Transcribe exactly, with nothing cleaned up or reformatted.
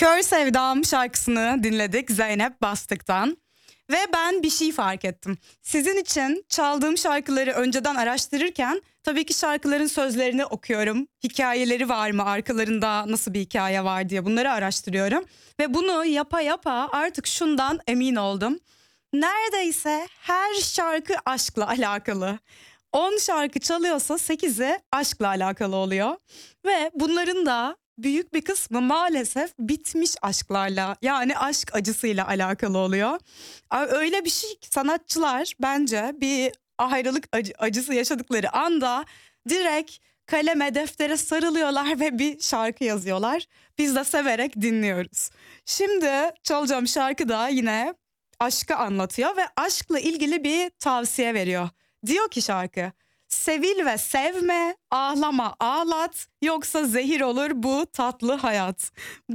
Kör Sevdam şarkısını dinledik Zeynep Bastık'tan. Ve ben bir şey fark ettim. Sizin için çaldığım şarkıları önceden araştırırken tabii ki şarkıların sözlerini okuyorum. Hikayeleri var mı, arkalarında nasıl bir hikaye var diye bunları araştırıyorum. Ve bunu yapa yapa artık şundan emin oldum. Neredeyse her şarkı aşkla alakalı. on şarkı çalıyorsa sekizi aşkla alakalı oluyor. Ve bunların da büyük bir kısmı maalesef bitmiş aşklarla, yani aşk acısıyla alakalı oluyor. Öyle bir şey ki sanatçılar bence bir ayrılık acı, acısı yaşadıkları anda direkt kaleme deftere sarılıyorlar ve bir şarkı yazıyorlar. Biz de severek dinliyoruz. Şimdi çalacağım şarkı da yine aşkı anlatıyor ve aşkla ilgili bir tavsiye veriyor. Diyor ki şarkı: sevil ve sevme, ağlama ağlat, yoksa zehir olur bu tatlı hayat.